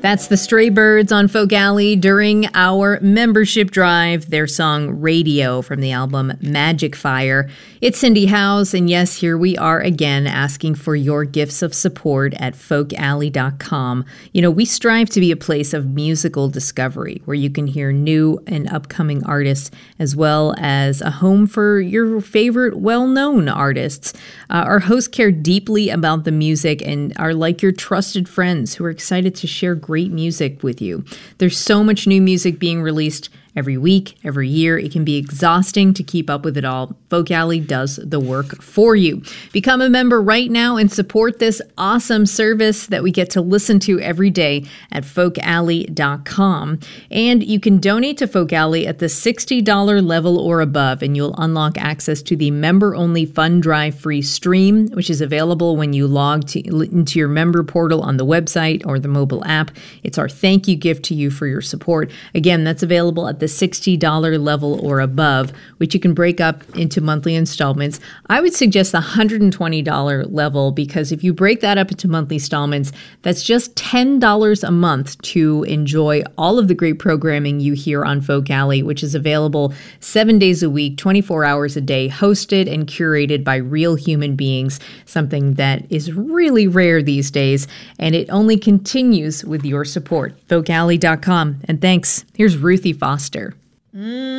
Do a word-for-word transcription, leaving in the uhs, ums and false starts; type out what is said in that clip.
That's the Stray Birds on Folk Alley during our membership drive, their song Radio from the album Magic Fire. It's Cindy Howes, and yes, here we are again asking for your gifts of support at folk alley dot com. You know, we strive to be a place of musical discovery where you can hear new and upcoming artists, as well as a home for your favorite well-known artists. Uh, our hosts care deeply about the music and are like your trusted friends who are excited to share great music with you. There's so much new music being released every week, every year. It can be exhausting to keep up with it all. Folk Alley does the work for you. Become a member right now and support this awesome service that we get to listen to every day at folk alley dot com. And you can donate to Folk Alley at the sixty dollars level or above, and you'll unlock access to the member-only Fund Drive free stream, which is available when you log to, into your member portal on the website or the mobile app. It's our thank you gift to you for your support. Again, that's available at the sixty dollars level or above, which you can break up into monthly installments. I would suggest the one hundred twenty dollars level, because if you break that up into monthly installments, that's just ten dollars a month to enjoy all of the great programming you hear on Folk Alley, which is available seven days a week, twenty-four hours a day, hosted and curated by real human beings, something that is really rare these days, and it only continues with your support. folk alley dot com. And thanks. Here's Ruthie Foster. Mm.